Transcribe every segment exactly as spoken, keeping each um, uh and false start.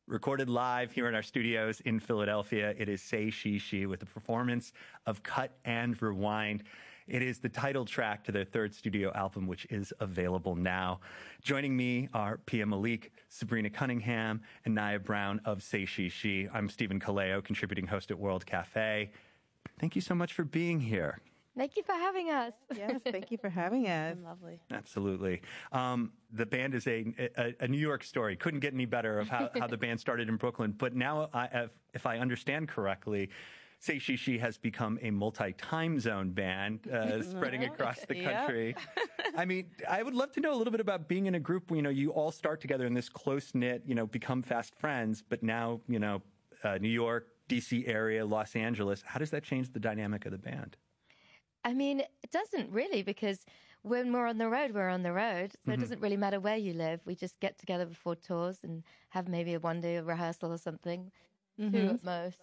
Recorded live here in our studios in Philadelphia, it is Say She She with a performance of Cut and Rewind. It is the title track to their third studio album, which is available now. Joining me are Pia Malik, Sabrina Cunningham, and Naya Brown of Say She She. I'm Stephen Kaleo, contributing host at World Cafe. Thank you so much for being here. Thank you for having us. Yes, thank you for having us. Lovely. Absolutely. Um, the band is a, a, a New York story. Couldn't get any better of how, how the band started in Brooklyn. But now, I, if, if I understand correctly, Say She She has become a multi-time zone band, uh, spreading across the country. Yep. I mean, I would love to know a little bit about being in a group where, you know, you all start together in this close-knit, you know, become fast friends, but now, you know, uh, New York, D C area, Los Angeles. How does that change the dynamic of the band? I mean, it doesn't really, because when we're on the road, we're on the road. So mm-hmm. It doesn't really matter where you live. We just get together before tours and have maybe a one day of rehearsal or something. Mm-hmm. Two at most.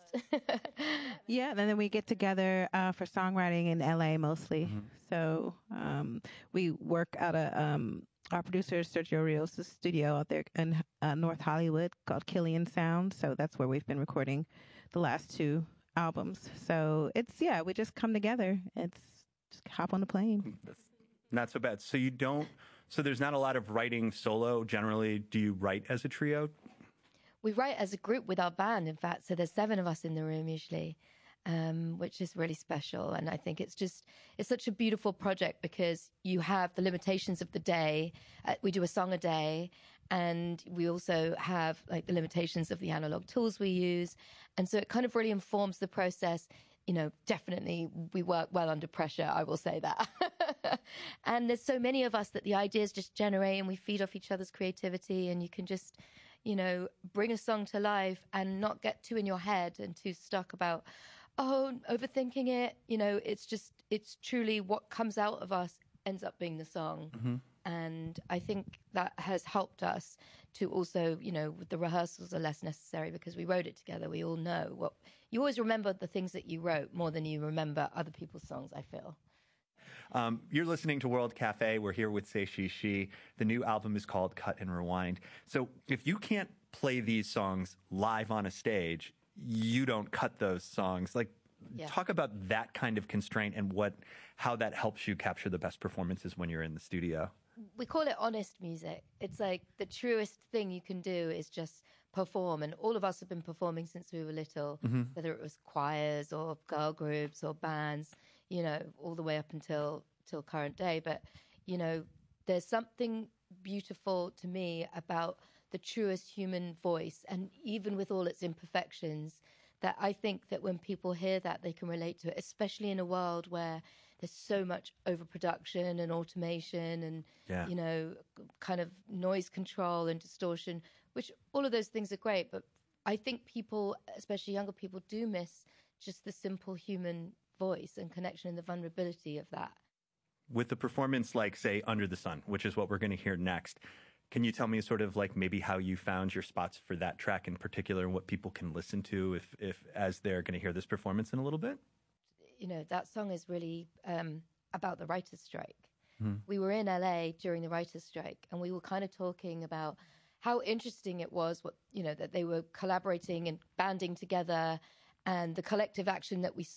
Yeah, and then we get together uh, for songwriting in L A mostly. Mm-hmm. So um, we work out of um, our producer, Sergio Rios' studio out there in uh, North Hollywood called Killian Sound. So that's where we've been recording the last two albums. So it's, yeah, we just come together. It's just hop on the plane. That's not so bad. So you don't, so there's not a lot of writing solo generally. Do you write as a trio? We write as a group with our band, in fact. So there's seven of us in the room usually, um, which is really special. And I think it's just, it's such a beautiful project because you have the limitations of the day. Uh, we do a song a day. And we also have like the limitations of the analog tools we use. And so it kind of really informs the process. You know, definitely we work well under pressure, I will say that. And there's so many of us that the ideas just generate and we feed off each other's creativity, and you can just, you know, bring a song to life and not get too in your head and too stuck about, oh, overthinking it. You know, it's just, it's truly what comes out of us ends up being the song. Mm-hmm. And I think that has helped us to also, you know, the rehearsals are less necessary because we wrote it together. We all know what, you always remember the things that you wrote more than you remember other people's songs, I feel. Um, you're listening to World Cafe. We're here with Say She She. The new album is called Cut and Rewind. So if you can't play these songs live on a stage, you don't cut those songs. Like, yeah. Talk about that kind of constraint and what, how that helps you capture the best performances when you're in the studio. We call it honest music. It's like the truest thing you can do is just perform. And all of us have been performing since we were little, mm-hmm. whether it was choirs or girl groups or bands, you know, all the way up until till current day. But, you know, there's something beautiful to me about the truest human voice. And even with all its imperfections, that I think that when people hear that, they can relate to it, especially in a world where there's so much overproduction and automation and, yeah. you know, kind of noise control and distortion, which all of those things are great. But I think people, especially younger people, do miss just the simple human voice and connection and the vulnerability of that. With the performance like, say, Under the Sun, which is what we're going to hear next, can you tell me sort of like maybe how you found your spots for that track in particular and what people can listen to if, if as they're going to hear this performance in a little bit? You know, that song is really um, about the writer's strike. Mm. We were in L A during the writer's strike, and we were kind of talking about how interesting it was, what, you know, that they were collaborating and banding together, and the collective action that we